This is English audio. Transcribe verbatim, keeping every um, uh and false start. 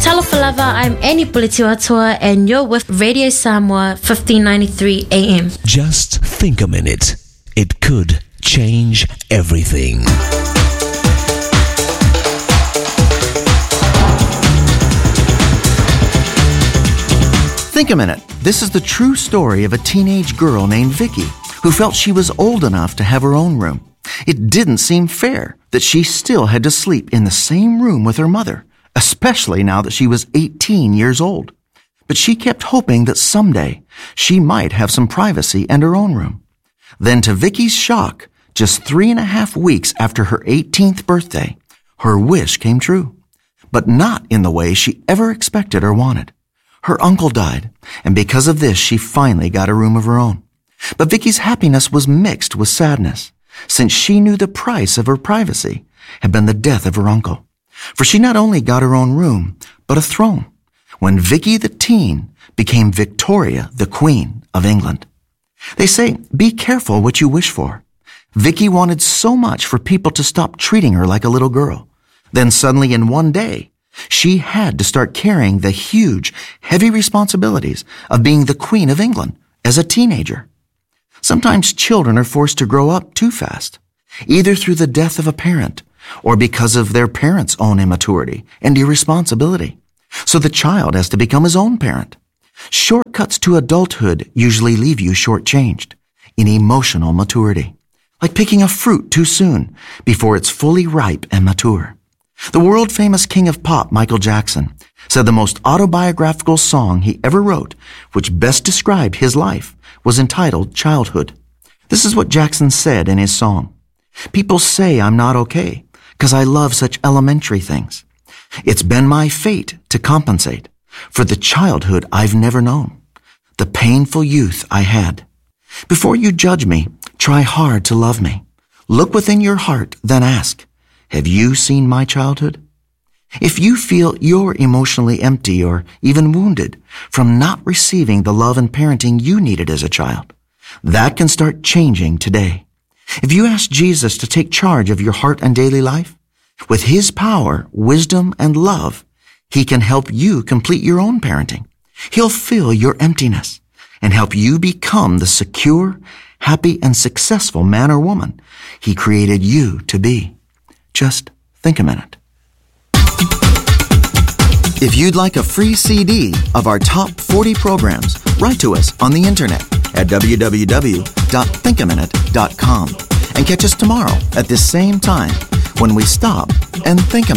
Talofalava, I'm Annie Pulitiwatua, and you're with Radio Samoa fifteen ninety-three A M. Just think a minute. It could change everything. Think a minute. This is the true story of a teenage girl named Vicky who felt she was old enough to have her own room. It didn't seem fair that she still had to sleep in the same room with her mother, especially now that she was eighteen years old. But she kept hoping that someday she might have some privacy and her own room. Then to Vicky's shock, just three and a half weeks after her eighteenth birthday, her wish came true, but not in the way she ever expected or wanted. Her uncle died, and because of this, she finally got a room of her own. But Vicky's happiness was mixed with sadness, since she knew the price of her privacy had been the death of her uncle. For she not only got her own room, but a throne, when Vicky the teen became Victoria the Queen of England. They say, be careful what you wish for. Vicky wanted so much for people to stop treating her like a little girl. Then suddenly in one day, she had to start carrying the huge, heavy responsibilities of being the Queen of England as a teenager. Sometimes children are forced to grow up too fast, either through the death of a parent or because of their parents' own immaturity and irresponsibility. So the child has to become his own parent. Shortcuts to adulthood usually leave you shortchanged in emotional maturity, like picking a fruit too soon before it's fully ripe and mature. The world-famous king of pop, Michael Jackson, said the most autobiographical song he ever wrote, which best described his life, was entitled Childhood. This is what Jackson said in his song. People say I'm not okay, 'cause I love such elementary things. It's been my fate to compensate for the childhood I've never known, the painful youth I had. Before you judge me, try hard to love me. Look within your heart, then ask, have you seen my childhood? If you feel you're emotionally empty or even wounded from not receiving the love and parenting you needed as a child, that can start changing today. If you ask Jesus to take charge of your heart and daily life, with his power, wisdom, and love, he can help you complete your own parenting. He'll fill your emptiness and help you become the secure, happy, and successful man or woman he created you to be. Just think a minute. If you'd like a free C D of our top forty programs, write to us on the internet at w w w dot think a minute dot com and catch us tomorrow at this same time when we stop and think a minute.